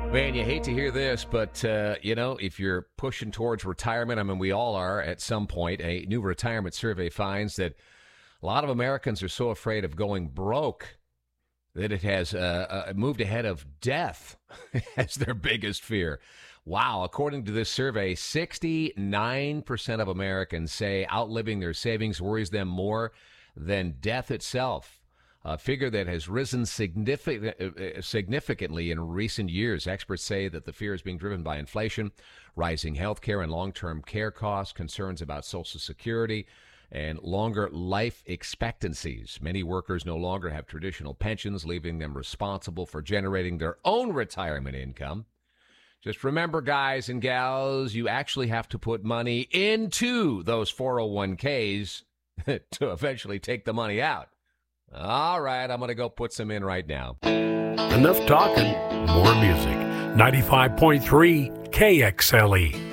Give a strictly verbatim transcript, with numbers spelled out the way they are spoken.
Man, you hate to hear this, but, uh, you know, if you're pushing towards retirement, I mean, we all are at some point. A new retirement survey finds that a lot of Americans are so afraid of going broke that it has uh, uh, moved ahead of death as their biggest fear. Wow. According to this survey, sixty-nine percent of Americans say outliving their savings worries them more than death itself. A figure that has risen significant, uh, significantly in recent years. Experts say that the fear is being driven by inflation, rising health care and long-term care costs, concerns about Social Security, and longer life expectancies. Many workers no longer have traditional pensions, leaving them responsible for generating their own retirement income. Just remember, guys and gals, you actually have to put money into those four oh one k's to eventually take the money out. All right, I'm going to go put some in right now. Enough talking, more music. ninety-five point three K X L E.